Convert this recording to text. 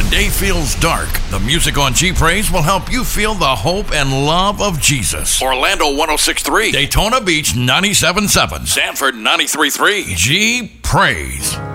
the day feels dark, the music on G Praise will help you feel the hope and love of Jesus. Orlando 106.3, Daytona Beach 97.7, Sanford 93.3. G Praise.